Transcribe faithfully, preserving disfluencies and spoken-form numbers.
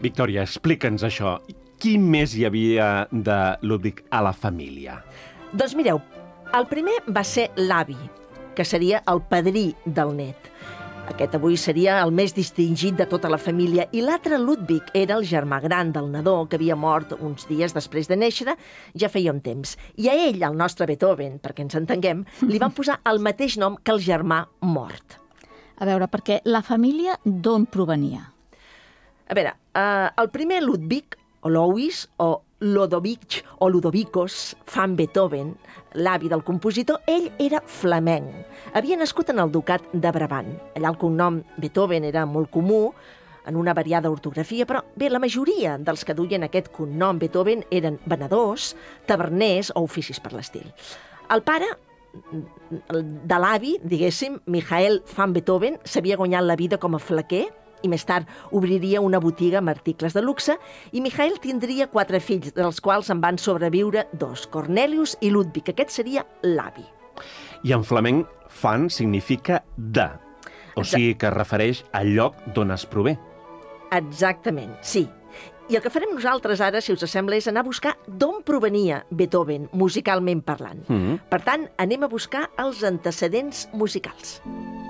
Victòria, explica'ns això. Qui més hi havia de Ludwig a la família? Doncs mireu, el primer va ser l'avi, que seria el padrí del net. Aquest avui seria el més distingit de tota la família, i l'altre, Ludwig, era el germà gran del nadó, que havia mort uns dies després de néixer, ja feia un temps. I a ell, el nostre Beethoven, perquè ens entenguem, li van posar el mateix nom que el germà mort. A veure, perquè la família d'on provenia? A veure, eh, el primer Ludwig, o Louis, o Lodovic, o Ludovicos van Beethoven, l'avi del compositor, ell era flamenc. Havia nascut en el ducat de Brabant. Allà el cognom Beethoven era molt comú, en una variada ortografia, però bé, la majoria dels que duien aquest cognom Beethoven eren venedors, taverners o oficis per l'estil. El pare de l'avi, diguéssim, Michael van Beethoven, s'havia guanyat la vida com a flequer i més tard obriria una botiga amb articles de luxe, i Michael tindria quatre fills, dels quals en van sobreviure dos, Cornelius i Ludwig. Aquest seria l'avi. I en flamenc, fan significa de, o sigui que es refereix al lloc d'on es prové. Exactament, sí. I el que farem nosaltres ara, si us sembla, és anar a buscar d'on provenia Beethoven, musicalment parlant. Mm-hmm. Per tant, anem a buscar els antecedents musicals.